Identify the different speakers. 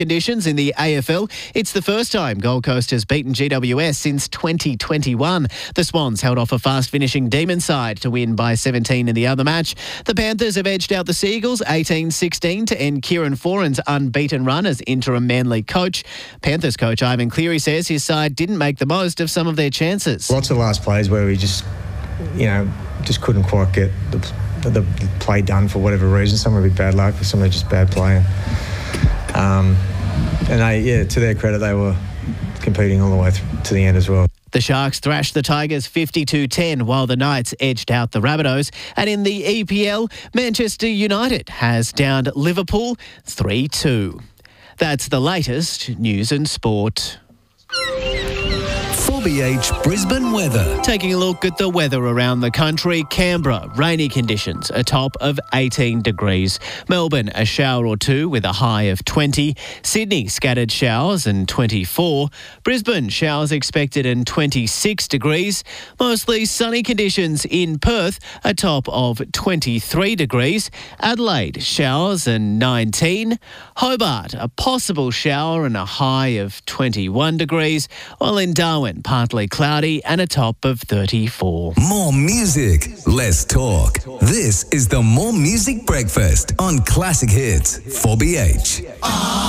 Speaker 1: Conditions in the AFL. It's the first time Gold Coast has beaten GWS since 2021. The Swans held off a fast-finishing Demon side to win by 17 in the other match. The Panthers have edged out the Seagulls 18-16 to end Kieran Foran's unbeaten run as interim Manly coach. Panthers coach Ivan Cleary says his side didn't make the most of some of their chances.
Speaker 2: Lots of last plays where we just couldn't quite get the play done for whatever reason. Some were a bit bad luck, some were just bad play. And to their credit, they were competing all the way to the end as well.
Speaker 1: The Sharks thrashed the Tigers 52-10 while the Knights edged out the Rabbitohs. And in the EPL, Manchester United has downed Liverpool 3-2. That's the latest news and sport.
Speaker 3: 4BH Brisbane weather.
Speaker 1: Taking a look at the weather around the country. Canberra, rainy conditions, a top of 18 degrees. Melbourne, a shower or two with a high of 20. Sydney, scattered showers and 24. Brisbane, showers expected and 26 degrees. Mostly sunny conditions in Perth, a top of 23 degrees. Adelaide, showers and 19. Hobart, a possible shower and a high of 21 degrees. While in Darwin, partly cloudy and a top of 34.
Speaker 3: More music, less talk. This is the More Music Breakfast on Classic Hits 4BH.